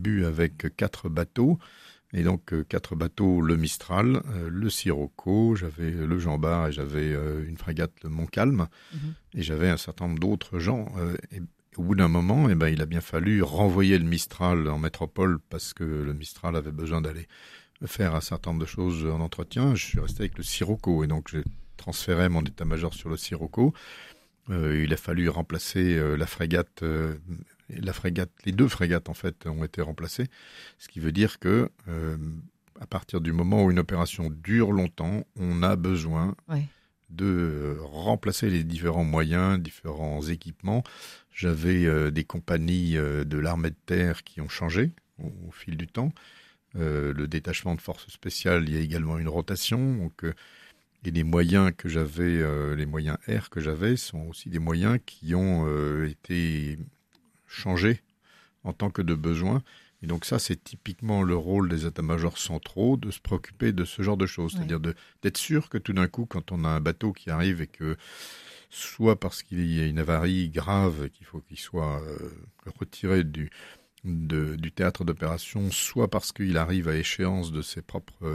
début avec 4 bateaux. Et donc 4 bateaux, le Mistral, le Sirocco, j'avais le Jean Bart et j'avais une frégate, le Montcalm. Et j'avais un certain nombre d'autres gens. Et au bout d'un moment, il a bien fallu renvoyer le Mistral en métropole parce que le Mistral avait besoin d'aller faire un certain nombre de choses en entretien. Je suis resté avec le Sirocco et donc j'ai transféré mon état-major sur le Sirocco. Il a fallu remplacer la frégate. Les 2 frégates en fait ont été remplacées, ce qui veut dire que à partir du moment où une opération dure longtemps, on a besoin de remplacer les différents moyens, différents équipements. J'avais des compagnies de l'armée de terre qui ont changé au fil du temps. Le détachement de forces spéciales, il y a également une rotation. Donc, et les moyens que j'avais, les moyens air que j'avais, sont aussi des moyens qui ont été changés en tant que de besoin. Et donc ça, c'est typiquement le rôle des états-majors centraux, de se préoccuper de ce genre de choses. C'est-à-dire d'être sûr que tout d'un coup, quand on a un bateau qui arrive et que, soit parce qu'il y a une avarie grave, qu'il faut qu'il soit retiré du théâtre d'opération, soit parce qu'il arrive à échéance de ses propres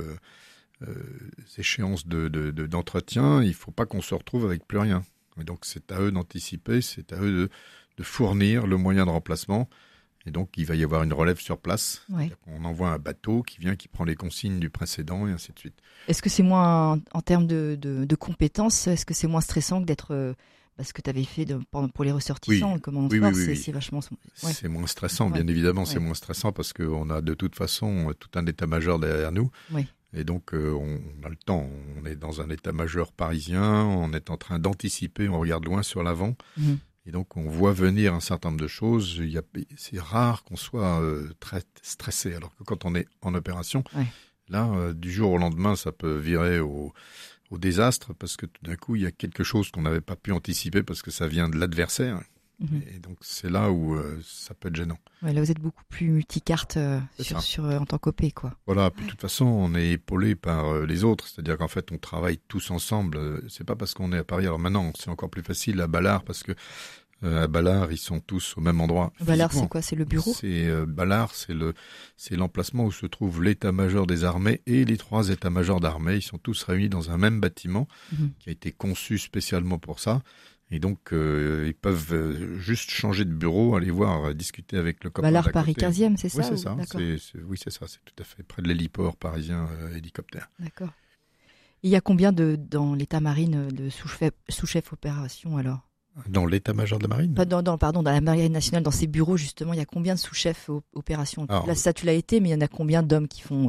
échéances d'entretien, il ne faut pas qu'on se retrouve avec plus rien. Et donc c'est à eux d'anticiper, c'est à eux de fournir le moyen de remplacement. Et donc, il va y avoir une relève sur place. On envoie un bateau qui vient, qui prend les consignes du précédent et ainsi de suite. Est-ce que c'est moins, en termes de compétences, est-ce que c'est moins stressant que d'être... ce que tu avais fait pour les ressortissants, le commandant de force, c'est vachement... C'est moins stressant, bien évidemment, c'est moins stressant parce qu'on a de toute façon tout un état-major derrière nous. Et donc, on a le temps. On est dans un état-major parisien, on est en train d'anticiper, on regarde loin sur l'avant. Et donc, on voit venir un certain nombre de choses. C'est rare qu'on soit très stressé. Alors que quand on est en opération, là, du jour au lendemain, ça peut virer au désastre parce que tout d'un coup, il y a quelque chose qu'on n'avait pas pu anticiper parce que ça vient de l'adversaire. Et donc, c'est là où ça peut être gênant. Là, vous êtes beaucoup plus multicarte en tant qu'OP, quoi. Voilà. Puis, de toute façon, on est épaulé par les autres. C'est-à-dire qu'en fait, on travaille tous ensemble. C'est pas parce qu'on est à Paris. Alors maintenant, c'est encore plus facile à Ballard parce que à Ballard, ils sont tous au même endroit. Ballard, c'est quoi? C'est le bureau? Ballard, c'est l'emplacement où se trouve l'état-major des armées et les 3 états-majors d'armée. Ils sont tous réunis dans un même bâtiment qui a été conçu spécialement pour ça. Et donc, ils peuvent juste changer de bureau, aller voir, discuter avec le copain Ballard, Paris 15e, c'est ça? Oui, c'est ça. Oui, c'est ça. C'est tout à fait près de l'héliport parisien hélicoptère. D'accord. Il y a combien dans l'état marine de sous-chef opération, alors? Dans l'état-major de la marine? Dans la marine nationale, dans ces bureaux, justement, il y a combien de sous-chefs opération? Là, ça, tu l'as été, mais il y en a combien d'hommes qui font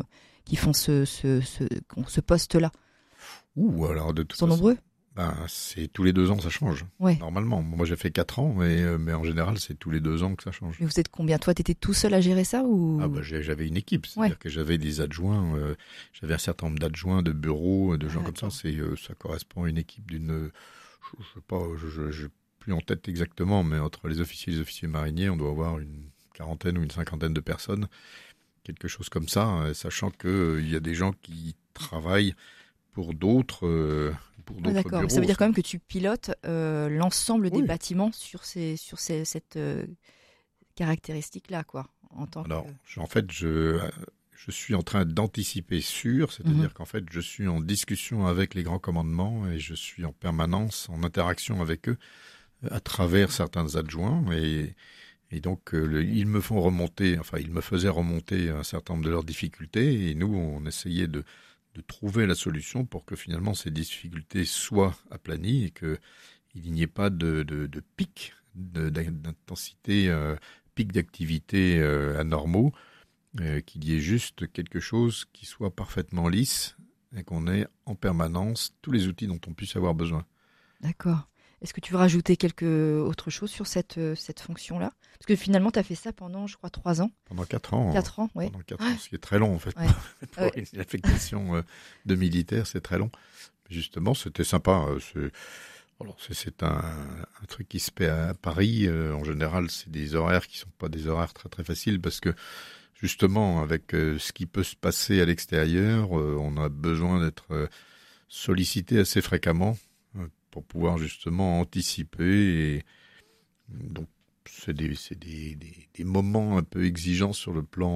ce poste-là? Alors de toute façon, nombreux? C'est tous les 2 ans, ça change. Normalement. Moi, j'ai fait 4 ans, mais en général, c'est tous les 2 ans que ça change. Mais vous êtes combien? Toi, t'étais tout seul à gérer ça ou? J'avais une équipe. C'est-à-dire que j'avais des adjoints, j'avais un certain nombre d'adjoints, de bureaux, de gens comme ça. Ça correspond à une équipe d'une, je sais pas, j'ai plus en tête exactement, mais entre les officiers et les officiers mariniers, on doit avoir une 40aine ou une 50aine de personnes. Quelque chose comme ça, sachant qu'il y a des gens qui travaillent pour d'autres d'accord. bureaux. Ça veut dire quand même que tu pilotes l'ensemble des bâtiments sur cette caractéristique-là, quoi. En fait, je suis en train d'anticiper c'est-à-dire qu'en fait, je suis en discussion avec les grands commandements et je suis en permanence en interaction avec eux à travers certains adjoints et donc ils me faisaient remonter un certain nombre de leurs difficultés et nous, on essayait de trouver la solution pour que finalement ces difficultés soient aplanies et qu'il n'y ait pas de pic d'intensité, pic d'activité anormaux, qu'il y ait juste quelque chose qui soit parfaitement lisse et qu'on ait en permanence tous les outils dont on puisse avoir besoin. D'accord. Est-ce que tu veux rajouter autre chose sur cette fonction-là? Parce que finalement, tu as fait ça pendant, je crois, 3 ans. Pendant 4 ans. 4 ans, oui. Pendant 4 ans, ce qui est très long, en fait. Pour une affectation de militaire, c'est très long. Justement, c'était sympa. C'est un truc qui se fait à Paris. En général, c'est des horaires qui sont pas des horaires très, très faciles parce que, justement, avec ce qui peut se passer à l'extérieur, on a besoin d'être sollicité assez fréquemment pour pouvoir justement anticiper et donc c'est des moments un peu exigeants sur le plan